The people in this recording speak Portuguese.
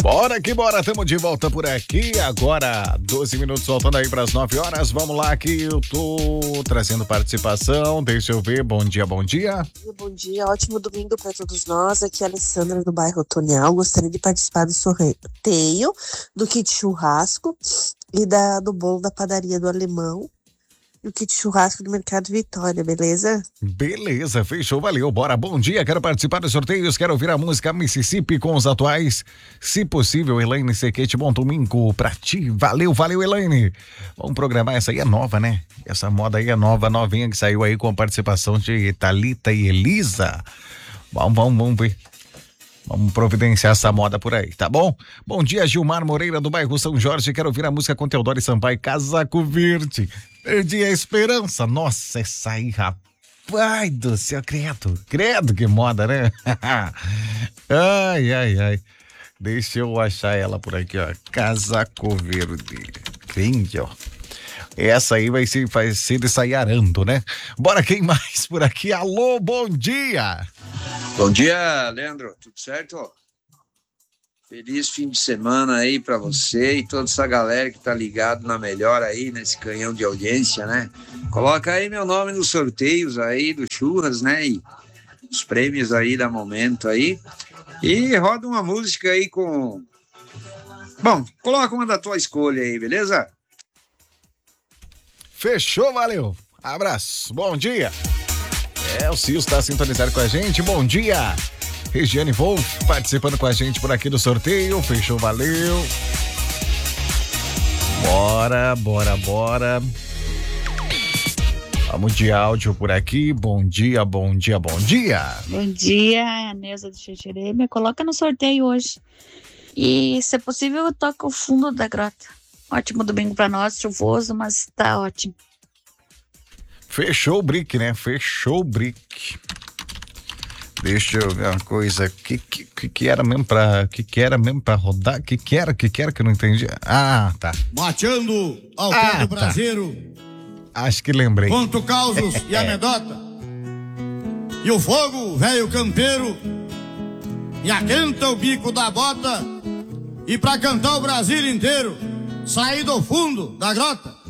Bora que bora, estamos de volta por aqui. Agora, 12 minutos faltando aí para as 9 horas. Vamos lá que eu tô trazendo participação. Deixa eu ver. Bom dia, bom dia. Bom dia, ótimo domingo para todos nós. Aqui é a Alessandra do bairro Otonial. Gostaria de participar do sorteio do kit churrasco e do bolo da padaria do Alemão. E o kit churrasco do Mercado Vitória, beleza? Beleza, fechou, valeu, bora. Bom dia, quero participar dos sorteios, quero ouvir a música Mississippi com os atuais. Se possível, Elaine Sequete, bom domingo pra ti. Valeu, Elaine. Vamos programar, essa aí é nova, né? Essa moda aí é nova, novinha, que saiu aí com a participação de Thalita e Elisa. Vamos ver. Vamos providenciar essa moda por aí, tá bom? Bom dia, Gilmar Moreira do bairro São Jorge. Quero ouvir a música com Teodoro Sampaio, Casaco Verde. Perdi a esperança. Nossa, essa aí, rapaz do céu, credo que moda, né? Ai. Deixa eu achar ela por aqui, ó. Casaco Verde. Crente, ó. Essa aí vai ser de sair arando, né? Bora, quem mais por aqui? Alô, bom dia! Bom dia, Leandro. Tudo certo? Feliz fim de semana aí pra você e toda essa galera que tá ligado na melhor aí, nesse canhão de audiência, né? Coloca aí meu nome nos sorteios aí do Churras, né? E os prêmios aí da momento aí. E roda uma música aí com... Bom, coloca uma da tua escolha aí, beleza? Fechou, valeu. Abraço, bom dia. O Cio está sintonizado com a gente. Bom dia. Regiane Wolf participando com a gente por aqui do sorteio. Fechou, valeu. Bora. Vamos de áudio por aqui. Bom dia. Bom dia, a Neuza do Xixerê. Me coloca no sorteio hoje. E, se é possível, eu toco o fundo da grota. Ótimo domingo pra nós, chuvoso, mas tá ótimo. Fechou o brick, né? Deixa eu ver uma coisa. Que era mesmo pra rodar? Que era que eu não entendi? Ah, tá. Mateando ao pé do braseiro. Acho que lembrei. Conto causos e anedota. E o fogo, velho campeiro, e aquenta o bico da bota. E pra cantar o Brasil inteiro, sair do fundo da grota.